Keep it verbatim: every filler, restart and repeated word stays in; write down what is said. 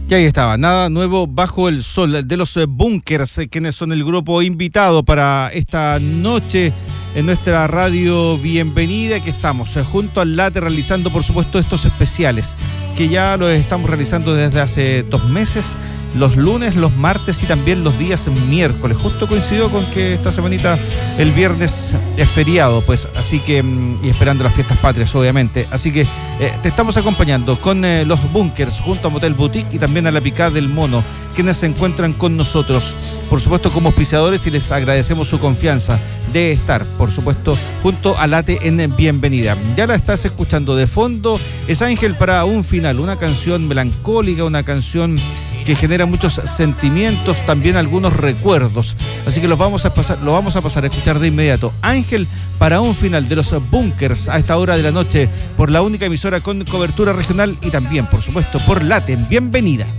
Y ahí estaba, nada nuevo bajo el sol de los Bunkers, quienes son el grupo invitado para esta noche en nuestra radio Bienvenida, que estamos junto al Late realizando, por supuesto, estos especiales, que ya los estamos realizando desde hace dos meses, los lunes, los martes y también los días miércoles. Justo coincidió con que esta semanita, el viernes, es feriado, pues, así que, y esperando las fiestas patrias, obviamente. Así que eh, te estamos acompañando con eh, los Bunkers, junto a Motel Boutique y también a La Picada del Mono, quienes se encuentran con nosotros, por supuesto, como auspiciadores, y les agradecemos su confianza de estar, por supuesto, junto a Late en Bienvenida. Ya la estás escuchando de fondo, es Ángel para un final, una canción melancólica, una canción que genera muchos sentimientos, también algunos recuerdos. Así que los vamos a pasar, lo vamos a pasar a escuchar de inmediato. Ángel para un final de los Bunkers a esta hora de la noche por la única emisora con cobertura regional y también, por supuesto, por Late en Bienvenida.